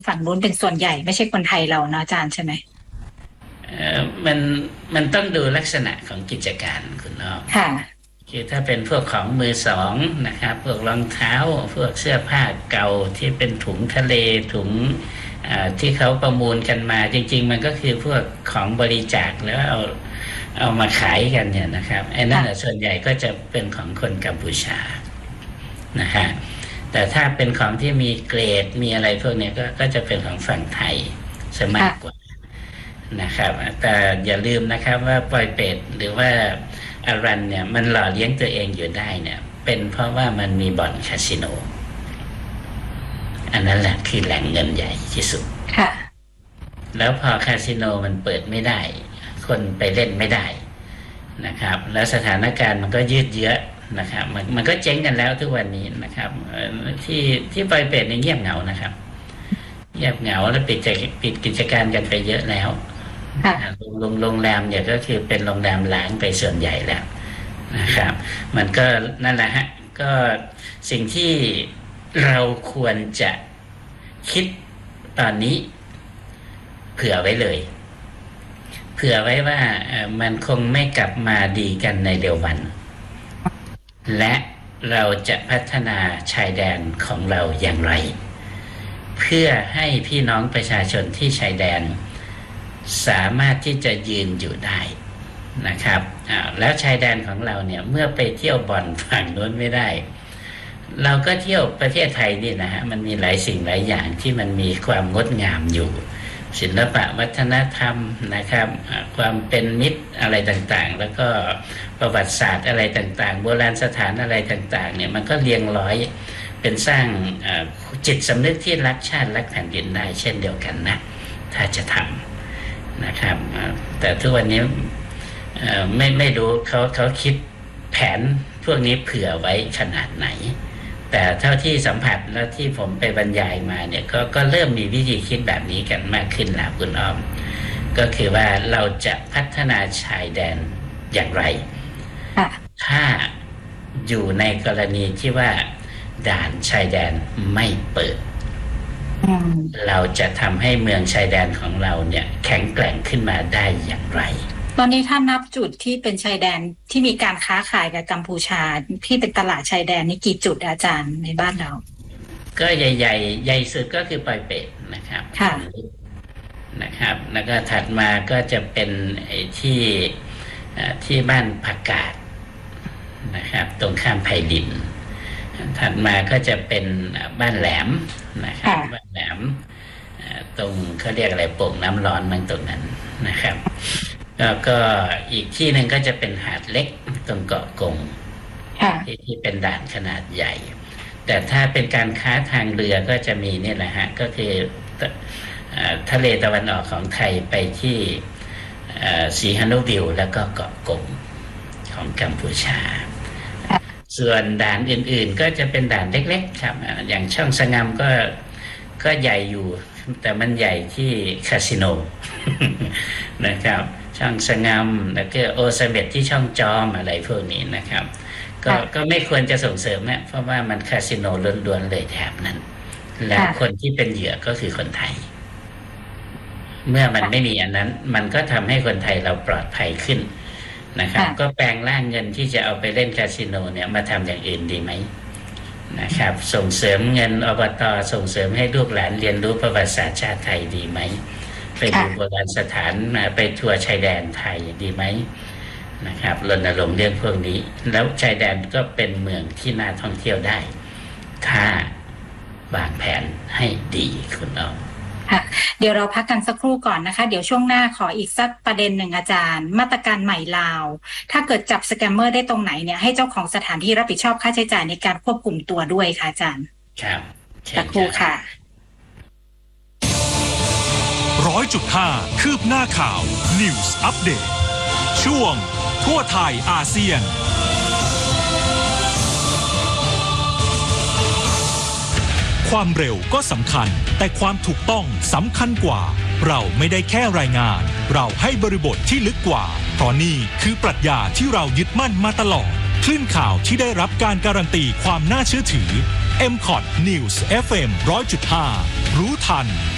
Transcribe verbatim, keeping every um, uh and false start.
ฝั่งนู้นเป็นส่วนใหญ่ไม่ใช่คนไทยเราเนาะอาจารย์ใช่ไหมเอ่อมันมันต้องดูลักษณะของกิจการคุณน้องค่ะคือถ้าเป็นพวกของมือสองนะครับพวกรองเท้าพวกเสื้อผ้าเก่าที่เป็นถุงทะเลถุงที่เขาประมูลกันมาจริงๆมันก็คือพวกของบริจาคแล้วเอาเอามาขายกันเนี่ยนะครับไอ้นั่นส่วนใหญ่ก็จะเป็นของคนกัมพูชานะฮะแต่ถ้าเป็นของที่มีเกรดมีอะไรพวกนี้ก็ก็จะเป็นของฝั่งไทยซะมากกว่านะครับแต่อย่าลืมนะครับว่าปอยเป็ดหรือว่าอารันเนี่ยมันหล่อเลี้ยงตัวเองอยู่ได้เนี่ยเป็นเพราะว่ามันมีบ่อนคาสิโนอันนั้นแหละคือแหล่งเงินใหญ่ที่สุดค่ะแล้วพอคาสิโนมันเปิดไม่ได้คนไปเล่นไม่ได้นะครับแล้วสถานการณ์มันก็ยืดเยื้อนะครับมันมันก็เจ๊งกันแล้วทุกวันนี้นะครับที่ที่ปอยเป็ดนี่เงียบเหงานะครับเงียบเหงาแล้วปิดปิดกิจการกันไปเยอะแล้วโรงโรงแรมเนี่ยก็คือเป็นโรงแรมล้างไปส่วนใหญ่แล้วนะครับมันก็นั่นแหละฮะก็สิ่งที่เราควรจะคิดตอนนี้เผื่อไว้เลยเผื่อไว้ว่ามันคงไม่กลับมาดีกันในเร็ววันและเราจะพัฒนาชายแดนของเราอย่างไรเพื่อให้พี่น้องประชาชนที่ชายแดนสามารถที่จะยืนอยู่ได้นะครับแล้วชายแดนของเราเนี่ยเมื่อไปเที่ยวบ่อนฝั่งโน้นไม่ได้เราก็เที่ยวประเทศไทยนี่นะฮะมันมีหลายสิ่งหลายอย่างที่มันมีความงดงามอยู่ศิลปะวัฒนธรรมนะครับความเป็นมิตรอะไรต่างๆแล้วก็ประวัติศาสตร์อะไรต่างๆโบราณสถานอะไรต่างๆเนี่ยมันก็เรียงร้อยเป็นสร้างจิตสำนึกที่รักชาติรักแผ่นดินได้เช่นเดียวกันนะถ้าจะทำนะครับแต่ทุกวันนี้ไม่ไม่รู้เขาเขาคิดแผนพวกนี้เผื่อไว้ขนาดไหนแต่เท่าที่สัมผัสแล้วที่ผมไปบรรยายมาเนี่ยก็ก็เริ่มมีวิธีคิดแบบนี้กันมากขึ้นแล้วคุณอ้อมก็คือว่าเราจะพัฒนาชายแดนอย่างไรถ้าอยู่ในกรณีที่ว่าด่านชายแดนไม่เปิดเราจะทำให้เมืองชายแดนของเราเนี่ยแข็งแกร่งขึ้นมาได้อย่างไรตอนนี้ถ้านับจุดที่เป็นชายแดนที่มีการค้าขายกับกัมพูชาที่เป็นตลาดชายแดนนี่กี่จุดอาจารย์ในบ้านเราก็ใหญ่ๆใหญ่สุดก็คือปอยเป็ดนะครับค่ะนะครับแล้วก็ถัดมาก็จะเป็นไอ้ที่ที่บ้านผักกาดนะครับตรงข้ามไผ่ลินถัดมาก็จะเป็นบ้านแหลมนะครับบ้านแหลมตรงเขาเรียกอะไรโป่งน้ำร้อนมันตรงนั้นนะครับแล้วก็อีกที่หนึ่งก็จะเป็นหาดเล็กตรงเกาะกงที่ที่เป็นด่านขนาดใหญ่แต่ถ้าเป็นการค้าทางเรือก็จะมีนี่แหละฮะก็คือทะเลตะวันออกของไทยไปที่สีฮานุวิวแล้วก็เกาะกงของกัมพูชาส่วนด่านอื่นๆก็จะเป็นด่านเล็กๆครับอย่างช่องสงามก็ก็ใหญ่อยู่แต่มันใหญ่ที่คาสิโนนะครับช่องสงามแล้วก็โอซาเบ็ดที่ช่องจอมอะไรพวกนี้นะครับก็ก็ไม่ควรจะส่งเสริมนะเพราะว่ามันคาสิโนล้วนๆเลยแถบนั้นและคนที่เป็นเหยื่อก็คือคนไทยเมื่อมันไม่มีอันนั้นมันก็ทำให้คนไทยเราปลอดภัยขึ้นนะครับก็แปลงร่างเงินที่จะเอาไปเล่นคาสิโนเนี่ยมาทำอย่างอื่นดีไหมนะครับส่งเสริมเงินอบต.ส่งเสริมให้ลูกหลานเรียนรู้ประวัติศาสตร์ชาติไทยดีไหมไปดูโบราณสถานไปทัวร์ชายแดนไทยดีไหมนะครับรณรงค์เรื่องพวกนี้แล้วชายแดนก็เป็นเมืองที่น่าท่องเที่ยวได้ถ้าวางแผนให้ดีคุณอ้อมค่ะเดี๋ยวเราพักกันสักครู่ก่อนนะคะเดี๋ยวช่วงหน้าขออีกสักประเด็นหนึ่งอาจารย์มาตรการใหม่ลาวถ้าเกิดจับสแกมเมอร์ได้ตรงไหนเนี่ยให้เจ้าของสถานที่รับผิดชอบค่าใช้จ่ายในการควบคุมตัวด้วยค่ะอาจารย์ครับสักครู่ค่ะร้อยจุดห้าคืบหน้าข่าว News Update ช่วงทั่วไทยอาเซียนความเร็วก็สำคัญแต่ความถูกต้องสำคัญกว่าเราไม่ได้แค่รายงานเราให้บริบทที่ลึกกว่าเพราะนี่คือปรัชญาที่เรายึดมั่นมาตลอดคลื่นข่าวที่ได้รับการการันตีความน่าเชื่อถือ เอ็ม คอท News เอฟ เอ็ม หนึ่งร้อยจุดห้า รู้ทัน